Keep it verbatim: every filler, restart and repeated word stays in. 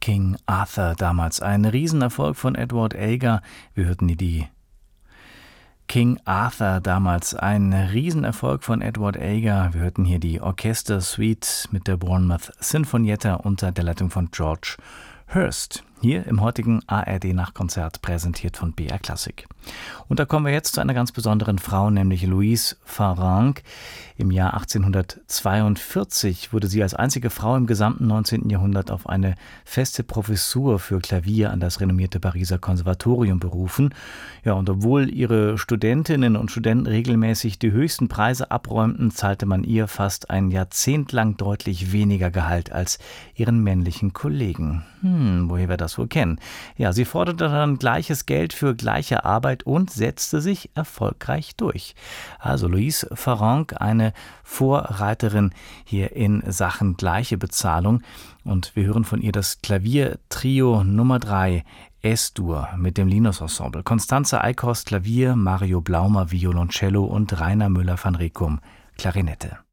King Arthur damals. Ein Riesenerfolg von Edward Elgar. Wir hörten hier die King Arthur damals. Ein Riesenerfolg von Edward Elgar. Wir hörten hier die Orchestersuite mit der Bournemouth Sinfonietta unter der Leitung von George Hurst. Hier im heutigen A R D-Nachtkonzert, präsentiert von B R Klassik. Und da kommen wir jetzt zu einer ganz besonderen Frau, nämlich Louise Farrenc. Im Jahr achtzehnhundertzweiundvierzig wurde sie als einzige Frau im gesamten neunzehnten Jahrhundert auf eine feste Professur für Klavier an das renommierte Pariser Konservatorium berufen. Ja, und obwohl ihre Studentinnen und Studenten regelmäßig die höchsten Preise abräumten, zahlte man ihr fast ein Jahrzehnt lang deutlich weniger Gehalt als ihren männlichen Kollegen. Hm, woher wir das wohl kennen? Ja, sie forderte dann gleiches Geld für gleiche Arbeit und setzte sich erfolgreich durch. Also Louise Farrenc, eine Vorreiterin hier in Sachen gleiche Bezahlung. Und wir hören von ihr das Klaviertrio Nummer drei, S-Dur mit dem Linus Ensemble. Constanze Eichhorst Klavier, Mario Blaumer Violoncello und Rainer Müller van Rekum Klarinette.